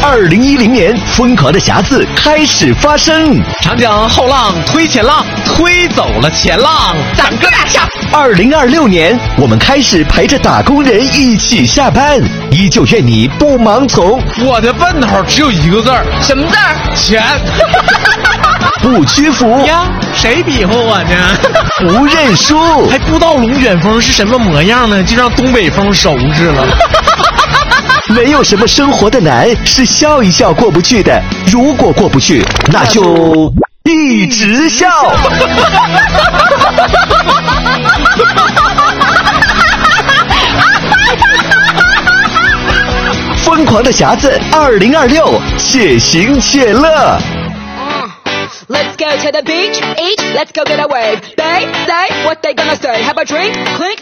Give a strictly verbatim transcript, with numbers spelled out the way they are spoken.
二零一零年，疯狂的匣子开始发生。 长江后浪推前浪，推走了前浪， 长个大笑。 二零二六年，我们开始陪着打工人一起下班，依旧愿你不盲从。 我的奔头只有一个字儿， 什么字儿？ 钱。 不屈服呀，谁比划我呢？ 不认输， 还不知道龙卷风是什么模样呢，就让东北风收拾了。 没有什么生活的难是笑一笑过不去的，如果过不去，那就一直笑。疯狂的匣子二零二六，且行且乐。 Let's go to the beach, eat, let's go get a wave. They say what they gonna say. Have a drink, clink.